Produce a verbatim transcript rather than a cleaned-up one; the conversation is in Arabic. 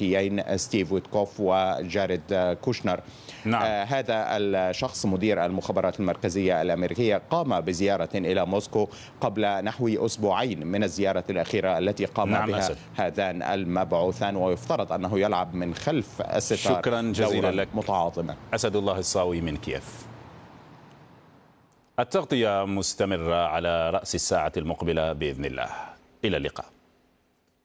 الأمريكيين ستيف ويتكوف وجاريد كوشنر. نعم. آه هذا الشخص مدير المخابرات المركزية الأمريكية قام بزيارة إلى موسكو قبل نحو أسبوعين من الزيارة الأخيرة التي قام نعم بها أسد. هذان المبعوثان، ويفترض أنه يلعب من خلف الستار. شكرا جزيلا لك متعاظما. أسد الله الصاوي من كييف. التغطية مستمرة على رأس الساعة المقبلة بإذن الله. إلى اللقاء.